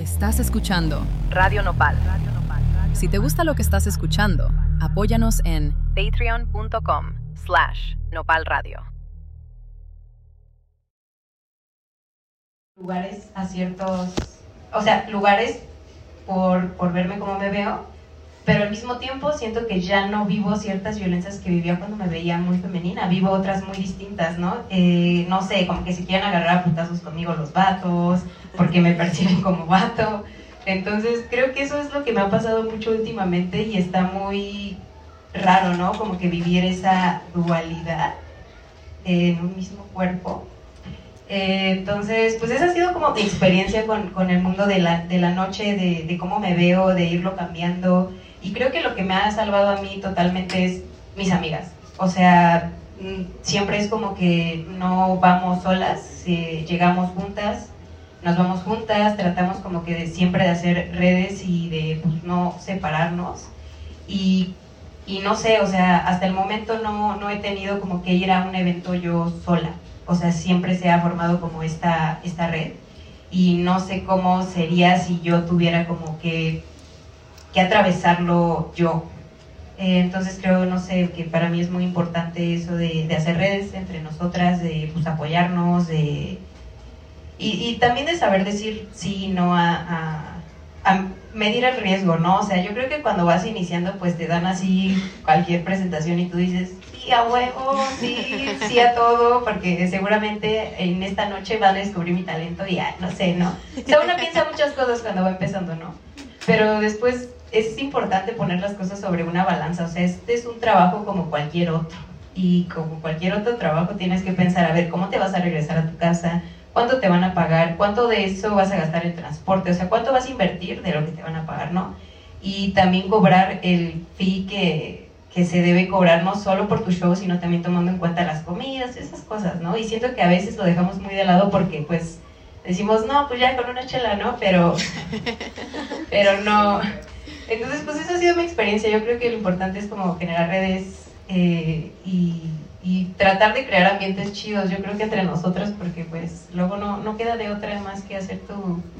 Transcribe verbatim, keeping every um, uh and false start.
Estás escuchando Radio Nopal. Si te gusta lo que estás escuchando, apóyanos en patreon.com slash Nopal Radio. Lugares a ciertos, o sea, lugares por, por verme como me veo, pero al mismo tiempo siento que ya no vivo ciertas violencias que vivía cuando me veía muy femenina, vivo otras muy distintas, ¿no? Eh, no sé, como que se quieren agarrar a putazos conmigo los vatos, porque me perciben como vato. Entonces creo que eso es lo que me ha pasado mucho últimamente y está muy raro, ¿no? Como que vivir esa dualidad en un mismo cuerpo. Eh, entonces, pues esa ha sido como mi experiencia con, con el mundo de la, de la noche, de, de cómo me veo, de irlo cambiando. Y creo que lo que me ha salvado a mí totalmente es mis amigas. O sea, siempre es como que no vamos solas, eh, llegamos juntas, nos vamos juntas, tratamos como que de, siempre de hacer redes y de pues, no separarnos. Y, y no sé, o sea, hasta el momento no, no he tenido como que ir a un evento yo sola. O sea, siempre se ha formado como esta, esta red y no sé cómo sería si yo tuviera como que, que atravesarlo yo. Eh, entonces creo, no sé, que para mí es muy importante eso de, de hacer redes entre nosotras, de pues, apoyarnos, de, y, y también de saber decir sí y no a, a, a medir el riesgo, ¿no? O sea, yo creo que cuando vas iniciando pues te dan así cualquier presentación y tú dices sí a huevo, sí, sí a todo, porque seguramente en esta noche van a descubrir mi talento y ay, no sé, ¿no? O sea, uno piensa muchas cosas cuando va empezando, ¿no? Pero después es importante poner las cosas sobre una balanza, o sea, este es un trabajo como cualquier otro y como cualquier otro trabajo tienes que pensar, a ver, ¿cómo te vas a regresar a tu casa? ¿Cuánto te van a pagar? ¿Cuánto de eso vas a gastar en transporte? O sea, ¿cuánto vas a invertir de lo que te van a pagar, no? Y también cobrar el fee que, que se debe cobrar no solo por tu show, sino también tomando en cuenta las comidas, esas cosas, ¿no? Y siento que a veces lo dejamos muy de lado porque, pues, decimos, no, pues ya con una chela, ¿no? Pero, pero no. Entonces, pues esa ha sido mi experiencia. Yo creo que lo importante es como generar redes eh, y... y tratar de crear ambientes chidos, yo creo que entre nosotras, porque pues luego no, no queda de otra más que hacer tu,